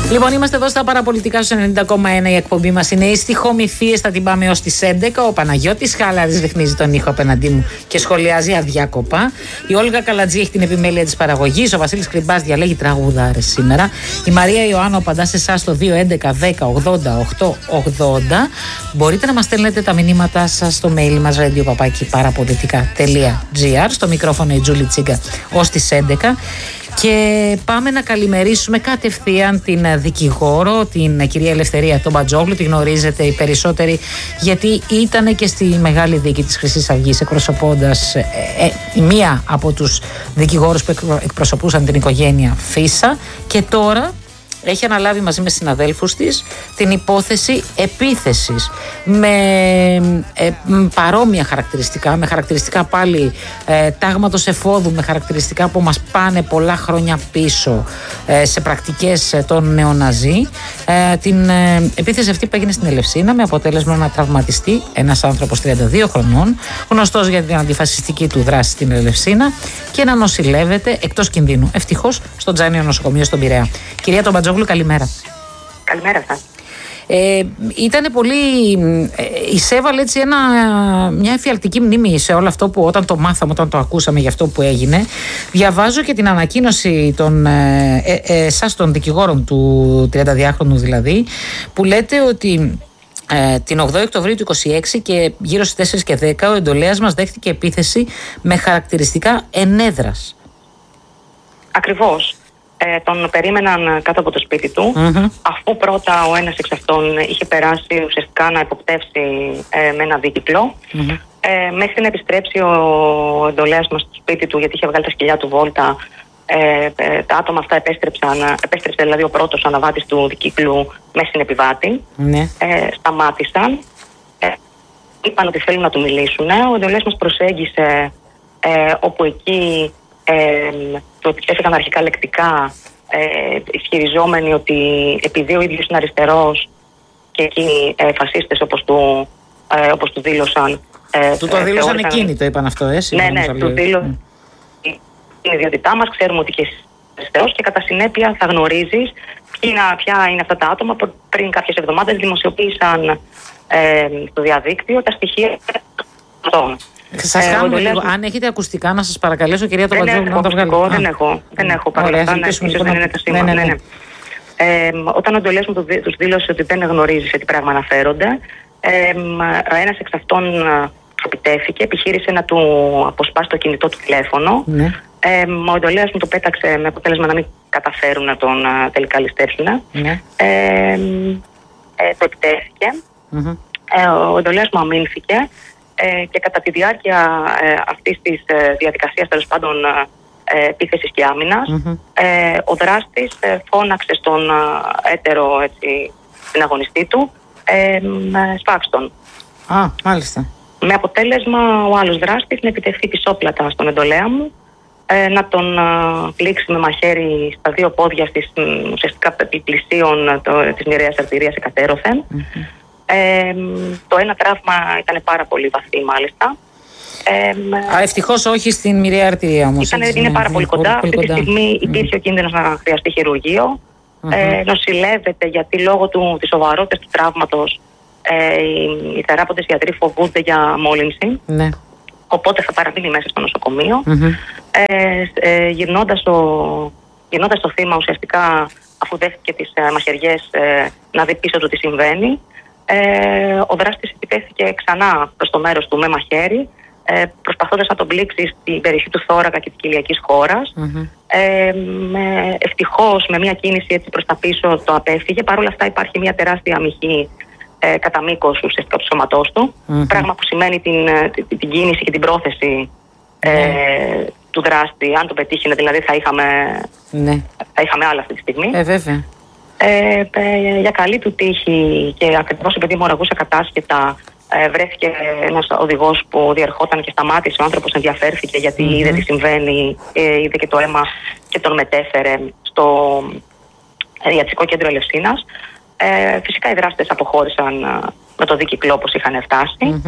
Λοιπόν, είμαστε εδώ στα Παραπολιτικά στους 90,1. Η εκπομπή μας είναι η Στιχομυθίες. Θα την πάμε ως τις 11. Ο Παναγιώτης Χάλαρης ρυθμίζει τον ήχο απέναντί μου και σχολιάζει αδιάκοπα. Η Όλγα Καλατζή έχει την επιμέλεια της παραγωγής. Ο Βασίλης Κρυμπάς διαλέγει τραγουδάρες σήμερα. Η Μαρία Ιωάννου απαντά σε εσάς στο 211-10-80-880. Μπορείτε να μας στέλνετε τα μηνύματά σας στο mail μας radio@parapolitica.gr. Στο μικρόφωνο η Τζούλη Τσίγκα ως τις 11. Και πάμε να καλημερίσουμε κατευθείαν την δικηγόρο, την κυρία Ελευθερία Τομπατζόγλου. Τη γνωρίζετε οι περισσότεροι γιατί ήταν και στη Μεγάλη Δίκη της Χρυσής Αυγής εκπροσωπώντας μία από τους δικηγόρους που εκπροσωπούσαν την οικογένεια Φίσα, και τώρα έχει αναλάβει μαζί με συναδέλφους της την υπόθεση επίθεσης με παρόμοια χαρακτηριστικά, με χαρακτηριστικά πάλι τάγματος εφόδου, με χαρακτηριστικά που μας πάνε πολλά χρόνια πίσω σε πρακτικές των νεοναζί. Την επίθεση αυτή που έγινε στην Ελευσίνα με αποτέλεσμα να τραυματιστεί ένας άνθρωπος 32 χρονών, γνωστός για την αντιφασιστική του δράση στην Ελευσίνα, και να νοσηλεύεται εκτός κινδύνου, ευτυχώς, στο Τζάνιο νοσοκομείο στον Πειραιά. Κυρία Τομπατζόγλου, καλημέρα. Καλημέρα σας. Ήταν πολύ. Εισέβαλε έτσι μια εφιαλτική μνήμη σε όλο αυτό που όταν το μάθαμε, όταν το ακούσαμε για αυτό που έγινε. Διαβάζω και την ανακοίνωση των εσάς των δικηγόρων του 32χρονου δηλαδή, που λέτε ότι την 8η Οκτωβρίου του 26 και γύρω στις 4 και 10 ο εντολέας μας δέχτηκε επίθεση με χαρακτηριστικά ενέδρας. Ακριβώς. Τον περίμεναν κάτω από το σπίτι του, αφού πρώτα ο ένας εξ αυτών είχε περάσει ουσιαστικά να υποπτεύσει με ένα δίκυκλο. Μέχρι να επιστρέψει ο εντολέας μας στο σπίτι του, γιατί είχε βγάλει τα σκυλιά του βόλτα, τα άτομα αυτά επέστρεψε δηλαδή ο πρώτος αναβάτης του δικύκλου μέσα στην επιβάτη. Σταμάτησαν, είπαν ότι θέλουν να του μιλήσουν. Ο εντολέας μας προσέγγισε, όπου εκεί του επιτέθηκαν αρχικά λεκτικά, ισχυριζόμενοι ότι επειδή ο ίδιος είναι αριστερός και εκείνοι φασίστες όπως του δήλωσαν. Του το δήλωσαν εκείνοι, το είπαν αυτό, Ναι, του δήλωσαν την ιδιότητά μας, ξέρουμε ότι και εσύ είσαι αριστερός και κατά συνέπεια θα γνωρίζεις ποια είναι αυτά τα άτομα. Πριν κάποιες εβδομάδες δημοσιοποίησαν στο διαδίκτυο τα στοιχεία αυτών. Σας χάνουμε λίγο. Αν έχετε ακουστικά, να σας παρακαλέσω, κυρία Τομπατζόγλου, να τα βγάλετε. Δεν έχω παρόλα αυτά. Ίσως δεν είναι τα σήμα. Όταν ο εντολέας μου τους δήλωσε ότι δεν γνωρίζει σε τι πράγμα αναφέρονται, ένας εξ αυτών επιτέθηκε, επιχείρησε να του αποσπάσει το κινητό του τηλέφωνο. Ο εντολέας μου το πέταξε με αποτέλεσμα να μην καταφέρουν να τον τελικά ληστεύσουν. Το επιτέθηκε. Ο εντολέας μου αμήνθηκε. Και κατά τη διάρκεια αυτής της διαδικασίας, τέλος πάντων, επίθεσης και άμυνας, ο δράστης φώναξε στον έτερο συναγωνιστή του σφάξτον. Μάλιστα. Με αποτέλεσμα ο άλλος δράστης να επιτεθεί πισόπλατα στον εντολέα μου, να τον πλήξει με μαχαίρι στα δύο πόδια στις ουσιαστικά πλησίων της μοιραίας αρτηρίας εκατέρωθεν. Το ένα τραύμα ήταν πάρα πολύ βαθύ, μάλιστα. Ευτυχώς όχι στην μοιραία αρτηρία όμως. Είναι πάρα πολύ κοντά. Αυτή τη στιγμή υπήρχε ο κίνδυνος να χρειαστεί χειρουργείο. Νοσηλεύεται γιατί λόγω της σοβαρότητας του τραύματος οι θεράποντες γιατροί φοβούνται για μόλυνση. Οπότε θα παραμείνει μέσα στο νοσοκομείο. Γυρνώντας το θύμα ουσιαστικά, αφού δέχτηκε τις μαχαιριές, να δει πίσω του τι συμβαίνει, ο δράστης επιτέθηκε ξανά προς το μέρος του με μαχαίρι, προσπαθώντας να τον πλήξει στην περιοχή του θώρακα και της κοιλιακής χώρας. Ευτυχώς με μια κίνηση έτσι προς τα πίσω το απέφυγε. Παρ' όλα αυτά υπάρχει μια τεράστια αμυχή κατά μήκος ουσιαστικά του σώματός του, πράγμα που σημαίνει την κίνηση και την πρόθεση του δράστη. Αν το πετύχει, δηλαδή θα είχαμε άλλα αυτή τη στιγμή. Βέβαια. Για καλή του τύχη και ακριβώς επειδή μοραγούσε κατάσχετα, βρέθηκε ένας οδηγός που διερχόταν και σταμάτησε. Ο άνθρωπος ενδιαφέρθηκε γιατί είδε τι συμβαίνει, είδε και το αίμα και τον μετέφερε στο ιατρικό κέντρο Ελευσίνας. Φυσικά οι δράστες αποχώρησαν με το δίκυκλο όπως είχαν φτάσει.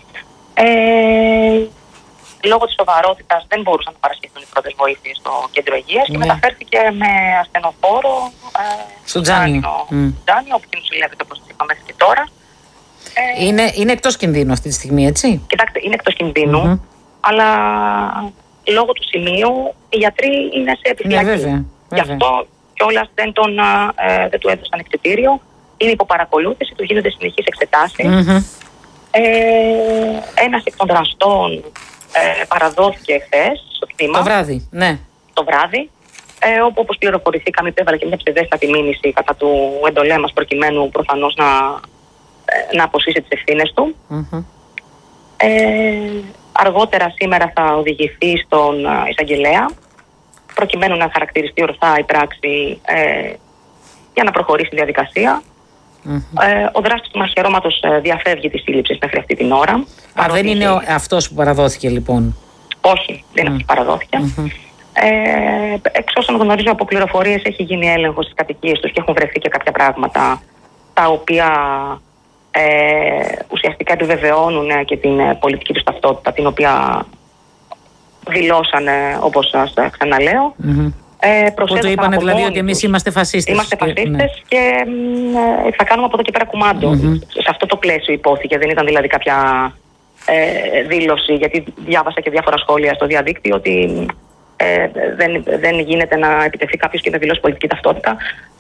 Λόγω της σοβαρότητας δεν μπορούσαν να παρασχεθούν οι πρώτες βοήθειες στο κέντρο υγείας και μεταφέρθηκε με ασθενοφόρο στο Τζάνιο, όπου νοσηλεύεται, όπως είπαμε, μέχρι και τώρα. Είναι εκτός κινδύνου αυτή τη στιγμή, έτσι? Κοιτάξτε, είναι εκτός κινδύνου, αλλά λόγω του σημείου οι γιατροί είναι σε επιφυλακή. Βέβαια. Γι' αυτό κιόλας δεν του έδωσαν εξετήριο. Είναι υπό παρακολούθηση, του γίνονται συνεχείς εξετάσεις. Ένας εκ των δραστών παραδόθηκε χθες στο κτήμα. Το βράδυ, ναι. Το βράδυ, όπου όπως πληροφορηθήκαμε υπέβαλε και μια ψευδέστατη μήνυση κατά του εντολέμας, προκειμένου προφανώς να αποσύσει τις ευθύνες του. Αργότερα σήμερα θα οδηγηθεί στον εισαγγελέα, προκειμένου να χαρακτηριστεί ορθά η πράξη για να προχωρήσει η διαδικασία. Ο δράστης του μαχαιρώματος διαφεύγει της σύλληψης μέχρι αυτή την ώρα. Δεν είναι αυτός που παραδόθηκε, λοιπόν? Όχι, δεν είναι αυτός που παραδόθηκε. Εξ όσων γνωρίζω από πληροφορίες, έχει γίνει έλεγχος στις κατοικίες τους και έχουν βρεθεί και κάποια πράγματα τα οποία ουσιαστικά επιβεβαιώνουν και την πολιτική τους ταυτότητα, την οποία δηλώσανε, όπως σας ξαναλέω. Που του είπανε δηλαδή ότι εμείς είμαστε φασίστες. Είμαστε φασίστες και θα κάνουμε από εδώ και πέρα κουμάντο. Σε αυτό το πλαίσιο υπόθηκε, δεν ήταν δηλαδή κάποια δήλωση, γιατί διάβασα και διάφορα σχόλια στο διαδίκτυο ότι δεν γίνεται να επιτεθεί κάποιος και να δηλώσει πολιτική ταυτότητα.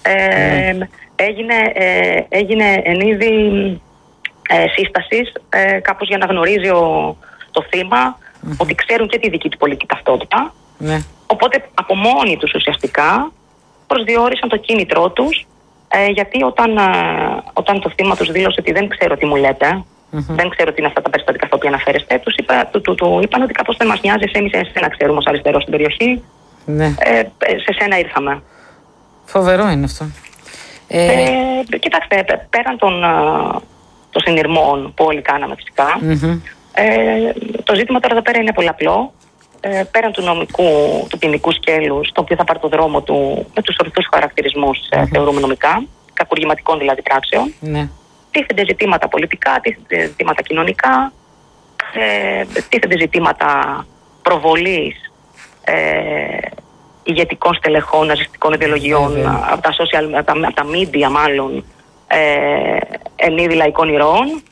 Έγινε εν είδη σύστασης κάπως για να γνωρίζει το θύμα ότι ξέρουν και τη δική του πολιτική ταυτότητα. Οπότε από μόνοι τους ουσιαστικά προσδιορίσαν το κίνητρό τους, γιατί όταν το θύμα τους δήλωσε ότι δεν ξέρω τι μου λέτε, δεν ξέρω τι είναι αυτά τα περιστατικά στα οποία αναφέρεστε, του είπαν ότι κάπως δεν μας νοιάζει, εμείς εσένα ξέρουμε ως αριστερό στην περιοχή, σε σένα ήρθαμε. Φοβερό είναι αυτό. Κοιτάξτε, πέραν των συνειρμών που όλοι κάναμε φυσικά, το ζήτημα τώρα εδώ πέρα είναι πολλαπλό. Πέραν του νομικού, του ποινικού σκέλους, το οποίο θα πάρει το δρόμο του με τους ορθούς χαρακτηρισμούς, θεωρούμε νομικά, κακουργηματικών δηλαδή πράξεων. Τίθενται ζητήματα πολιτικά, τίθενται ζητήματα κοινωνικά, τίθενται ζητήματα προβολής ηγετικών στελεχών, ναζιστικών ιδεολογιών, από τα media μάλλον, εν είδη λαϊκών ηρώων.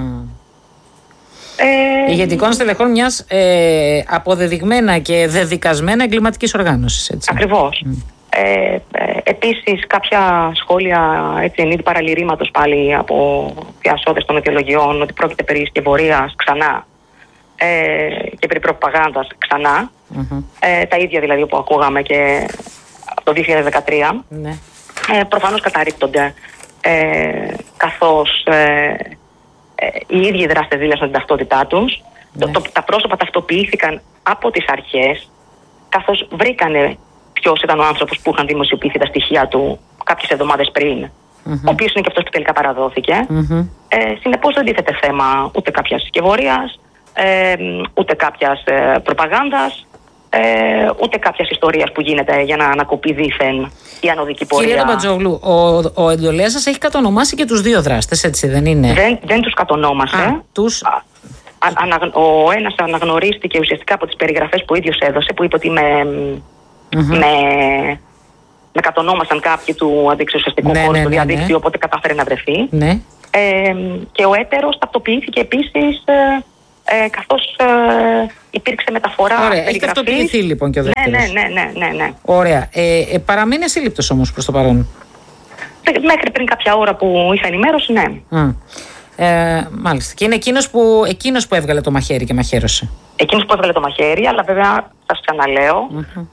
Ηγετικών στελεχών μιας αποδεδειγμένα και δεδικασμένα εγκληματικής οργάνωσης. Ακριβώς. Επίσης κάποια σχόλια εν είδη παραλυρήματος πάλι από διασώδες των αιτιολογιών ότι πρόκειται περί σκευωρίας ξανά και περί προπαγάνδας ξανά. Τα ίδια δηλαδή που ακούγαμε και από το 2013. Προφανώς καταρρίπτονται, καθώς οι ίδιοι δράστες δήλωσαν την ταυτότητά τους. Τα πρόσωπα ταυτοποιήθηκαν από τις αρχές, καθώς βρήκανε ποιος ήταν ο άνθρωπος που είχαν δημοσιοποιηθεί τα στοιχεία του κάποιες εβδομάδες πριν, ο οποίος είναι και αυτός που τελικά παραδόθηκε. Συνεπώς δεν τίθεται θέμα ούτε κάποιας συσκευωρίας, ούτε κάποιας προπαγάνδας, ούτε κάποιας ιστορίας που γίνεται για να ανακοπεί δήθεν η ανωδική πορεία. Κύριε Τομπατζόγλου, ο εντολέας σας έχει κατονομάσει και τους δύο δράστες, έτσι δεν είναι? Δεν τους κατονόμασε. Ο ένας αναγνωρίστηκε ουσιαστικά από τις περιγραφές που ο ίδιος έδωσε, που είπε ότι με κατονόμασαν κάποιοι του αντιεξουσιαστικού χώρου στο διαδίκτυο, οπότε κατάφερε να βρεθεί. Και ο έτερος ταυτοποιήθηκε επίσης, καθώς υπήρξε μεταφορά περιγραφής. Έχει ταυτοποιηθεί λοιπόν και ο δεύτερος. Ναι. Ωραία. Παραμένει ασύλληπτος όμως προς το παρόν? Μέχρι πριν κάποια ώρα που είχα ενημέρωση, ναι. Μάλιστα. Και είναι εκείνος που έβγαλε το μαχαίρι και μαχαίρωσε. Εκείνος που έβγαλε το μαχαίρι, αλλά βέβαια σας ξαναλέω,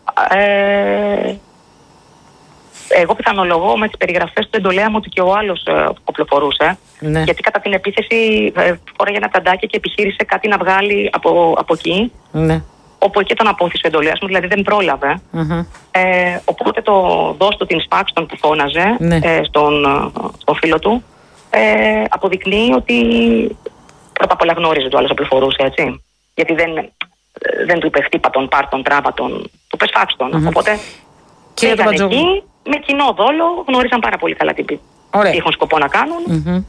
εγώ πιθανολογώ με τις περιγραφές του εντολέα μου ότι και ο άλλος οπλοφορούσε. Γιατί κατά την επίθεση φόραγε ένα ταντάκι και επιχείρησε κάτι να βγάλει από εκεί. Όπου εκεί τον απόθυσε ο εντολέας μου, δηλαδή δεν πρόλαβε. Οπότε το δώσ' του την σπάξ που φώναζε στον φίλο του, αποδεικνύει ότι πρώτα απ' όλα γνώριζε το άλλος οπλοφορούσε, έτσι. Γιατί δεν του είπε χτύπα τον, πάρ' τον, τράβα τον, του πες φάξ τον. Οπότε πήγαν εκεί με κοινό δόλο, γνώριζαν πάρα πολύ καλά τι έχουν σκοπό να κάνουν.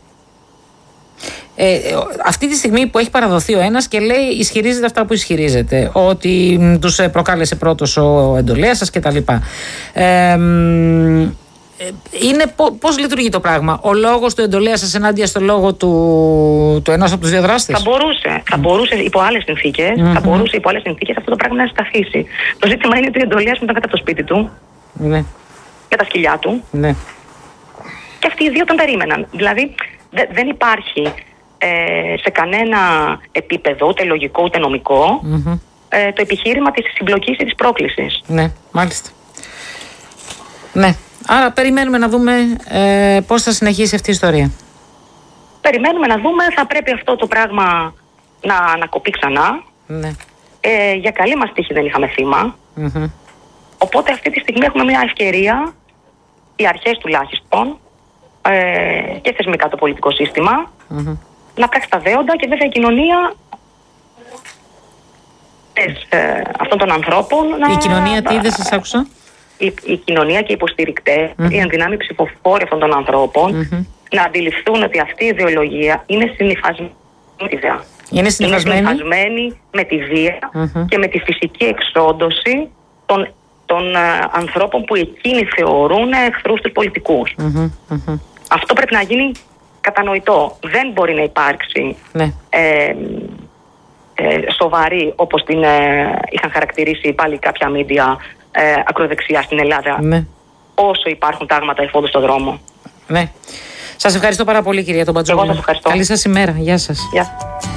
Αυτή τη στιγμή που έχει παραδοθεί ο ένας και λέει, ισχυρίζεται αυτά που ισχυρίζεται, ότι τους προκάλεσε πρώτος ο εντολέας σας κτλ. Πώς λειτουργεί το πράγμα? Ο λόγος του εντολέας σας ενάντια στο λόγο του ενός από τους δύο δράστες? Θα μπορούσε υπό άλλες συνθήκες, αυτό το πράγμα να σταθήσει. Το ζήτημα είναι ότι η εντολέας μου ήταν κατά το σπίτι του, ναι, για τα σκυλιά του. Ναι. Και αυτοί οι δύο τον περίμεναν. Δηλαδή δεν υπάρχει σε κανένα επίπεδο, ούτε λογικό ούτε νομικό, το επιχείρημα της συμπλοκής ή της πρόκλησης. Ναι, μάλιστα. Ναι. Άρα περιμένουμε να δούμε πώς θα συνεχίσει αυτή η ιστορία. Περιμένουμε να δούμε, θα πρέπει αυτό το πράγμα να ανακοπεί ξανά. Ναι. Για καλή μας τύχη δεν είχαμε θύμα. Οπότε αυτή τη στιγμή έχουμε μια ευκαιρία, οι αρχές τουλάχιστον, και θεσμικά το πολιτικό σύστημα, να πράξει τα δέοντα, και βέβαια η κοινωνία αυτών των ανθρώπων. Η κοινωνία τι, δεν σας άκουσα? Η κοινωνία και οι υποστηρικτές, οι ενδυνάμοι ψηφοφόροι αυτών των ανθρώπων, να αντιληφθούν ότι αυτή η ιδεολογία είναι συνυφασμένη με τη βία. Είναι συνυφασμένη με τη βία και με τη φυσική εξόντωση των ανθρώπων που εκείνοι θεωρούν εχθρούς τους πολιτικούς. Αυτό πρέπει να γίνει κατανοητό. Δεν μπορεί να υπάρξει σοβαρή, όπως την είχαν χαρακτηρίσει πάλι κάποια μίντια, ακροδεξιά στην Ελλάδα, όσο υπάρχουν τάγματα εφόδου στον δρόμο. Ναι. Σας ευχαριστώ πάρα πολύ, κυρία Τομπατζόγλου. Εγώ σας ευχαριστώ. Καλή σας ημέρα. Γεια σας. Γεια.